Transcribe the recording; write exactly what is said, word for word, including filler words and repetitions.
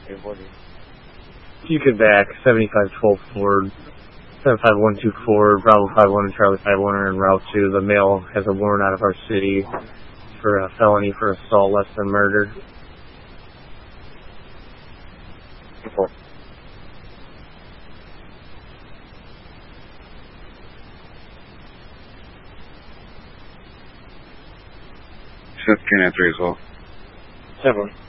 You could back seventy-five twelve Ford, seven five one two Ford, Bravo five one and Charlie five one are en route to. The male has a warrant out of our city for a felony for assault less than murder. Cool. fifteen and three as well. Seven.